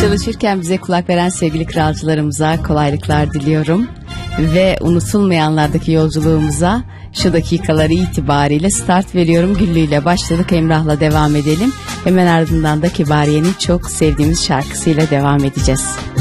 çalışırken bize kulak veren sevgili kralcılarımıza kolaylıklar diliyorum. Ve unutulmayanlardaki yolculuğumuza şu dakikaları itibariyle start veriyorum. Güllü ile başladık, Emrah'la devam edelim. Hemen ardından da Kibariye'nin çok sevdiğimiz şarkısıyla devam edeceğiz.